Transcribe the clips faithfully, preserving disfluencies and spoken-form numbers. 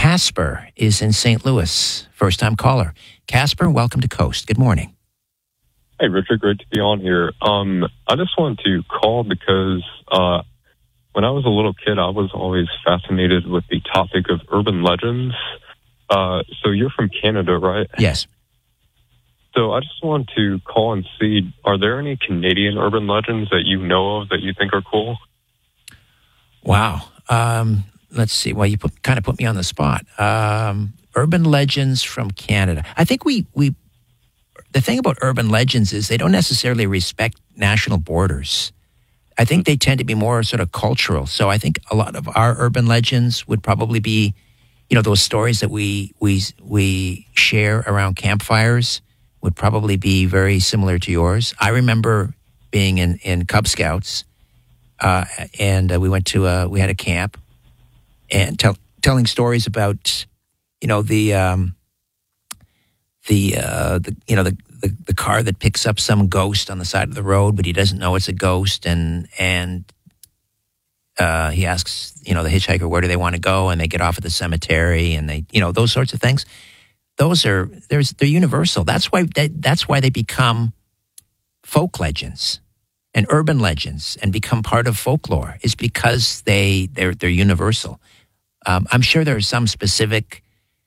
Casper is in Saint Louis, first-time caller. Casper, welcome to Coast. Good morning. Hey, Richard, great to be on here. Um, I just wanted to call because uh, when I was a little kid, I was always fascinated with the topic of urban legends. Uh, so you're from Canada, right? Yes. So I just wanted to call and see, are there any Canadian urban legends that you know of that you think are cool? Wow. Um, let's see. Well, you put, kind of put me on the spot. Um, urban legends from Canada. I think we, we, the thing about urban legends is they don't necessarily respect national borders. I think they tend to be more sort of cultural. So I think a lot of our urban legends would probably be, you know, those stories that we, we, we share around campfires would probably be very similar to yours. I remember being in, in Cub Scouts, uh, and uh, we went to a, we had a camp, and tell, telling stories about, you know, the, um, the, uh, the you know, the, the, the car that picks up some ghost on the side of the road, but he doesn't know it's a ghost, and, and uh, he asks, you know, the hitchhiker, where do they want to go? And they get off at the cemetery, and they, you know, those sorts of things. Those are there's they're universal. That's why they, that's why they become folk legends and urban legends and become part of folklore. Is because they they're they're universal. Um, I'm sure there are some specific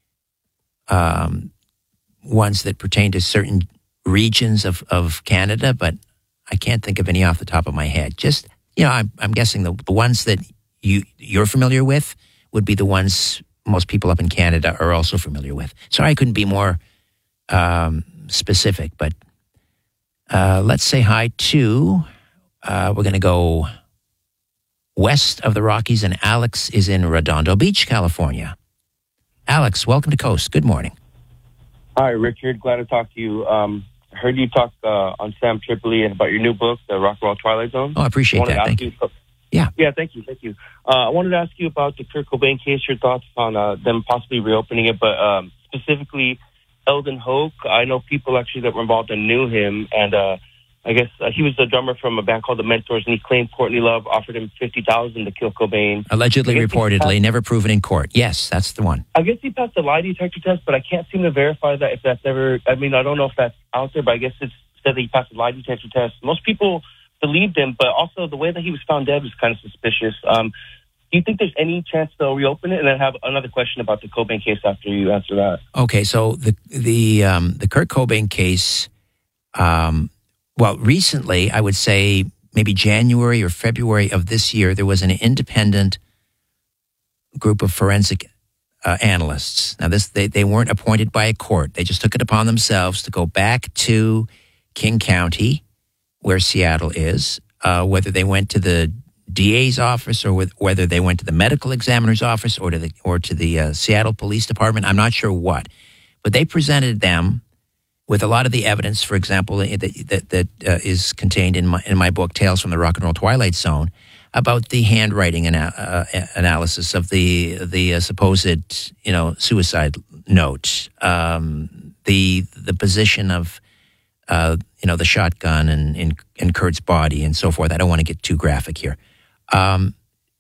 um, ones that pertain to certain regions of, of Canada, but I can't think of any off the top of my head. Just you know, I'm, I'm guessing the, the ones that you you're familiar with would be the ones most people up in Canada are also familiar with. Sorry I couldn't be more um, specific, but uh, let's say hi to, uh, we're going to go west of the Rockies, and Alex is in Redondo Beach, California. Alex, welcome to Coast. Good morning. Hi, Richard. Glad to talk to you. Um, I heard you talk uh, on Sam Tripoli about your new book, The Rock and Roll Twilight Zone. Oh, I appreciate I that. Thank you. you. Yeah. Yeah, thank you. Thank you. Uh, I wanted to ask you about the Kurt Cobain case, your thoughts on uh, them possibly reopening it, but um, specifically Eldon Hoke. I know people actually that were involved and knew him, and uh, I guess uh, he was the drummer from a band called The Mentors, and he claimed Courtney Love offered him fifty thousand dollars to kill Cobain. Allegedly, reportedly, passed, never proven in court. Yes, that's the one. I guess he passed the lie detector test, but I can't seem to verify that if that's ever, I mean, I don't know if that's out there, but I guess it's said that he passed the lie detector test. Most people believed him, but also the way that he was found dead was kind of suspicious. Um, do you think there's any chance they'll reopen it? And then have another question about the Cobain case after you answer that. Okay, so the the um, the Kurt Cobain case, um, well, recently, I would say maybe January or February of this year, there was an independent group of forensic uh, analysts. Now, this they, they weren't appointed by a court. They just took it upon themselves to go back to King County, where Seattle is, uh, whether they went to the D A's office or with, whether they went to the medical examiner's office or to the or to the uh, Seattle Police Department. I'm not sure what, but they presented them with a lot of the evidence, for example, that that, that uh, is contained in my in my book, Tales from the Rock and Roll Twilight Zone, about the handwriting ana- uh, analysis of the the uh, supposed you know suicide note, um, the the position of. Uh, you know, the shotgun and in, in Kurt's body and so forth. I don't want to get too graphic here. Um,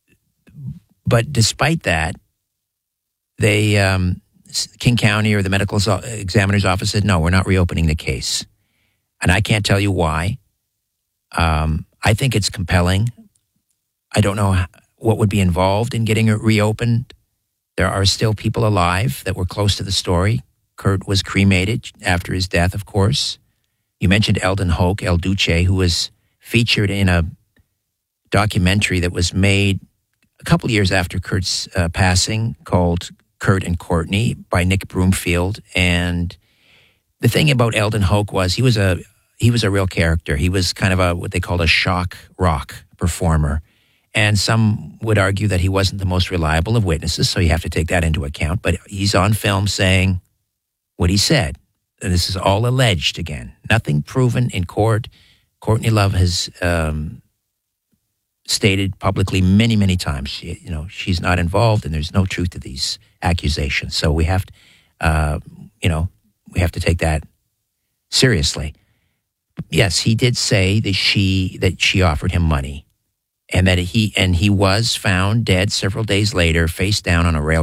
but despite that, they, um, King County or the medical examiner's office said, no, we're not reopening the case. And I can't tell you why. Um, I think it's compelling. I don't know what would be involved in getting it reopened. There are still people alive that were close to the story. Kurt was cremated after his death, of course. You mentioned Eldon Hoke, El Duce, who was featured in a documentary that was made a couple years after Kurt's uh, passing called Kurt and Courtney by Nick Broomfield. And the thing about Eldon Hoke was he was a he was a real character. He was kind of a what they called a shock rock performer. And some would argue that he wasn't the most reliable of witnesses, so you have to take that into account. But he's on film saying what he said. And this is all alleged again. Nothing proven in court. Courtney Love has um, stated publicly many, many times, she, you know, she's not involved, and there's no truth to these accusations. So we have to, uh, you know, we have to take that seriously. Yes, he did say that she that she offered him money, and that he and he was found dead several days later, face down on a rail.